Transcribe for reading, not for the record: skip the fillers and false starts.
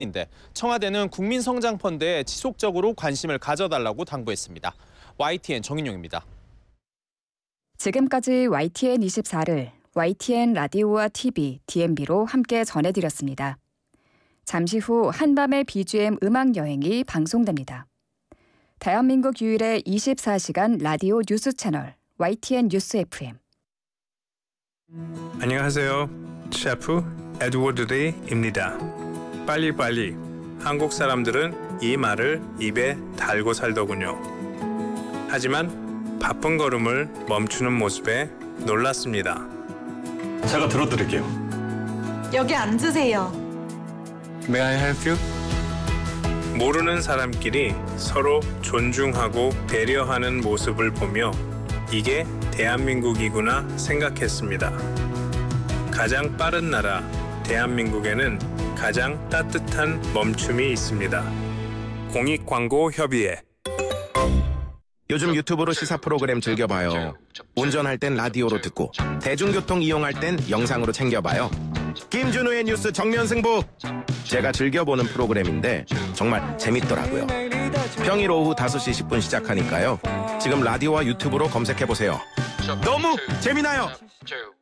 인데 청와대는 국민성장펀드에 지속적으로 관심을 가져달라고 당부했습니다. YTN 정인용입니다. 지금까지 YTN24를 YTN 라디오와 TV, DMB로 함께 전해드렸습니다. 잠시 후 한밤의 BGM 음악여행이 방송됩니다. 대한민국 유일의 24시간 라디오 뉴스 채널 YTN 뉴스 FM. 안녕하세요. 셰프 에드워드 리입니다. 빨리빨리. 한국 사람들은 이 말을 입에 달고 살더군요. 하지만 바쁜 걸음을 멈추는 모습에 놀랐습니다. 제가 들어드릴게요. 여기 앉으세요. May I help you? 모르는 사람끼리 서로 존중하고 배려하는 모습을 보며 이게 대한민국이구나 생각했습니다. 가장 빠른 나라 대한민국에는 가장 따뜻한 멈춤이 있습니다. 공익광고협의회. 요즘 유튜브로 시사 프로그램 즐겨봐요. 운전할 땐 라디오로 듣고 대중교통 이용할 땐 영상으로 챙겨봐요. 김준우의 뉴스 정면승부. 제가 즐겨보는 프로그램인데 정말 재밌더라고요. 평일 오후 5시 10분 시작하니까요. 지금 라디오와 유튜브로 검색해보세요. 너무 재미나요.